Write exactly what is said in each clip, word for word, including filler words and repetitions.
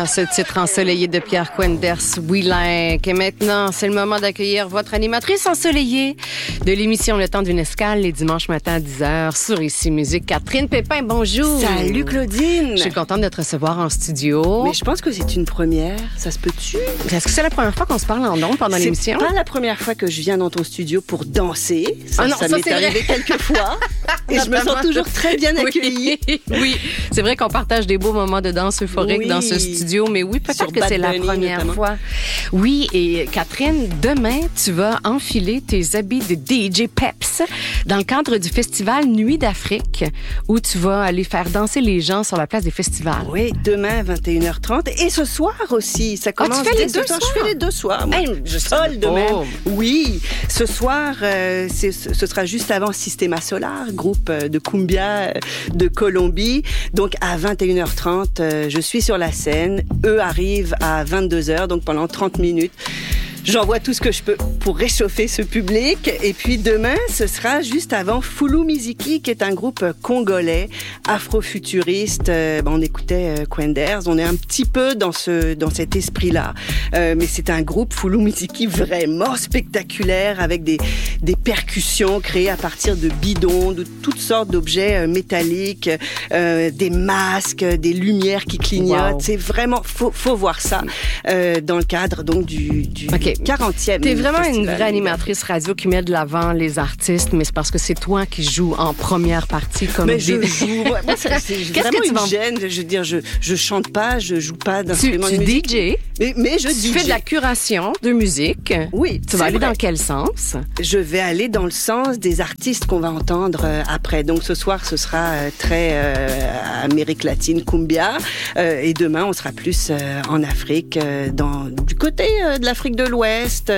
ce titre ensoleillé de Pierre Quenders, We Like. Et maintenant, c'est le moment d'accueillir votre animatrice ensoleillée de l'émission Le Temps d'une escale, les dimanches matins à dix heures sur Ici Musique. Catherine Pépin, bonjour. Salut Claudine. Je suis contente de te recevoir en studio. Mais je pense que c'est une première. Ça se peut-tu? Est-ce que c'est la première fois qu'on se parle en ondes pendant c'est l'émission? C'est pas la première fois que je viens dans ton studio pour danser. Ça, ah non, ça, ça m'est c'est arrivé vrai. quelques fois. Et je me sens toujours très bien accueillie. Oui, oui. C'est vrai qu'on partage des beaux moments de danse euphorique oui. dans ce studio, mais oui, peut-être Sur que Bad c'est la Bunny, première notamment. fois. Oui, et Catherine, demain, tu vas enfiler tes habits de D J Peps dans le cadre du festival Nuit d'Afrique, où tu vas aller faire danser les gens sur la place des festivals. Oui, demain, vingt et une heures trente. Et ce soir aussi. Ça commence ah, tu fais les dès deux ce soir. soirs? Je fais les deux soirs. Moi, hey, je sol de même. Oh. Oui, ce soir, euh, c'est, ce sera juste avant Sistema Solar, groupe de cumbia de Colombie. Donc, à vingt et une heures trente, euh, je suis sur la scène. Eux arrivent à vingt-deux heures, donc pendant trente minutes. J'envoie tout ce que je peux pour réchauffer ce public. Et puis demain, ce sera juste avant Fulu Miziki, qui est un groupe congolais, afrofuturiste. Euh, ben, on écoutait euh, Quenders. On est un petit peu dans ce dans cet esprit-là. Euh, mais c'est un groupe Fulu Miziki vraiment spectaculaire, avec des des percussions créées à partir de bidons, de toutes sortes d'objets euh, métalliques, euh, des masques, des lumières qui clignotent. Wow. C'est vraiment faut faut voir ça euh, dans le cadre donc du du okay. quarantième. T'es vraiment festival. une vraie animatrice radio qui met de l'avant les artistes, mais c'est parce que c'est toi qui joues en première partie comme mais des... je joue. Moi, ça, c'est Qu'est-ce vraiment que tu une vas... gêne. Je veux dire, je je chante pas, je joue pas d'instrument tu, de tu musique. D J. Mais, mais je tu D J. fais de la curation de musique. Oui. Tu vas aller vrai. dans quel sens? Je vais aller dans le sens des artistes qu'on va entendre euh, après. Donc ce soir, ce sera euh, très euh, Amérique latine, cumbia, euh, et demain, on sera plus euh, en Afrique, euh, dans du côté euh, de l'Afrique de l'Ouest.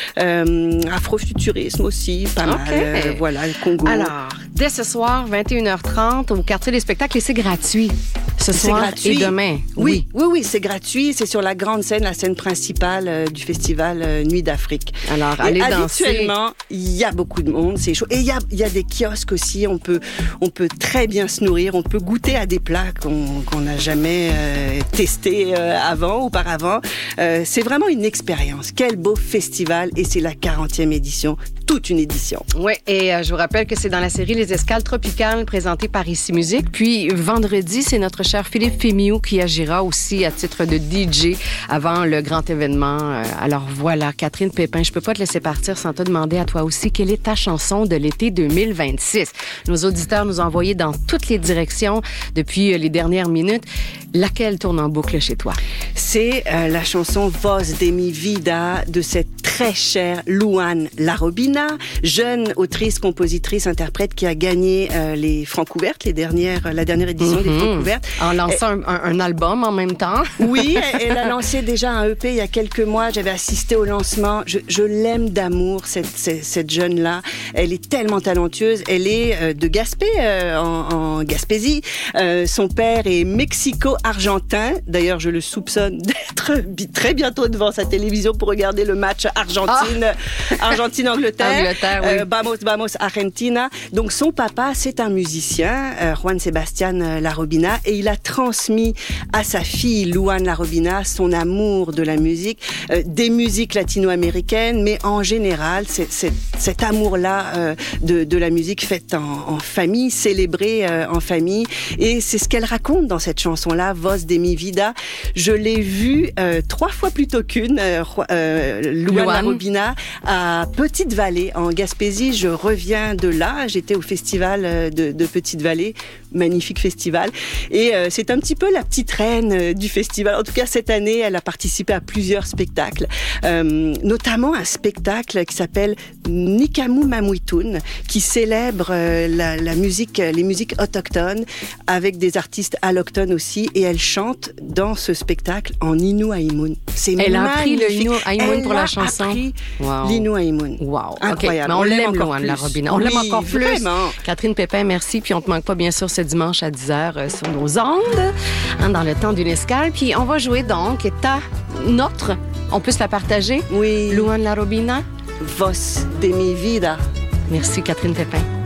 Euh, afrofuturisme aussi, pas mal. Okay. Euh, voilà, le Congo. Alors, dès ce soir, vingt et une heures trente, au quartier des spectacles, et c'est gratuit. Ce c'est soir gratuit. Et demain. Oui, oui, oui, oui, c'est gratuit. C'est sur la grande scène, la scène principale euh, du festival euh, Nuit d'Afrique. Alors, et allez danser. Habituellement, il y a beaucoup de monde, c'est chaud. Et il y a, il y a des kiosques aussi. On peut, on peut très bien se nourrir. On peut goûter à des plats qu'on qu'on n'a jamais euh, testés euh, avant, auparavant. Euh, c'est vraiment une expérience. Quel beau festival. Et c'est la quarantième édition, toute une édition. Oui, et euh, je vous rappelle que c'est dans la série Les Escales Tropicales présentée par Ici Musique. Puis vendredi, c'est notre cher Philippe Fémiou qui agira aussi à titre de D J avant le grand événement. Euh, alors voilà, Catherine Pépin, je peux pas te laisser partir sans te demander à toi aussi quelle est ta chanson de l'été deux mille vingt-six. Nos auditeurs nous ont envoyé dans toutes les directions depuis euh, les dernières minutes. Laquelle tourne en boucle chez toi? C'est euh, la chanson Voz de mi vida de cette très chère Luan Larobina, jeune autrice, compositrice, interprète qui a gagné euh, les Francouvertes, les dernières, la dernière édition mm-hmm. des Francouvertes. En lançant et, un, un, un album en même temps. Oui, elle, elle a lancé déjà un E P il y a quelques mois. J'avais assisté au lancement. Je, je l'aime d'amour, cette, cette, cette jeune-là. Elle est tellement talentueuse. Elle est euh, de Gaspé, euh, en, en Gaspésie. Euh, son père est mexico-argentin. D'ailleurs, je le soupçonne d'être très bientôt devant sa télévision pour regarder le match Argentine, ah. Argentine-Angleterre. Angleterre, oui. euh, vamos, vamos, Argentina. Donc, son papa, c'est un musicien, euh, Juan Sebastián Larobina, et il a transmis à sa fille, Luan Larobina, son amour de la musique, euh, des musiques latino-américaines, mais en général, c'est, c'est, cet amour-là euh, de, de la musique faite en, en famille, célébrée euh, en famille. Et c'est ce qu'elle raconte dans cette chanson-là, Voz de mi vida. Je l'ai vue euh, trois fois plutôt qu'une, euh, euh, Luan Larobina, à Petite-Vallée, en Gaspésie. Je reviens de là. J'étais au festival de, de Petite-Vallée. Magnifique festival. Et euh, c'est un petit peu la petite reine euh, du festival. En tout cas, cette année, elle a participé à plusieurs spectacles, euh, notamment un spectacle qui s'appelle Nikamu Mamuitun, qui célèbre euh, la, la musique, les musiques autochtones avec des artistes allochtones aussi. Et elle chante dans ce spectacle en Innu Aimun. C'est elle magnifique. a appris le Innu Aimun pour la chanson. Elle a appris wow. l'Innu Aimun. Wow. Incroyable. Okay. Mais on, on l'aime, l'aime Luan Larobina. On oui, l'aime encore plus. Vraiment. Catherine Pépin, merci. Puis on te manque pas, bien sûr, ce dimanche à dix heures euh, sur nos ondes, hein, dans le temps d'une escale. Puis on va jouer donc ta, notre, on peut se la partager? Oui. Luan Larobina. Voz de mi vida. Merci, Catherine Pépin.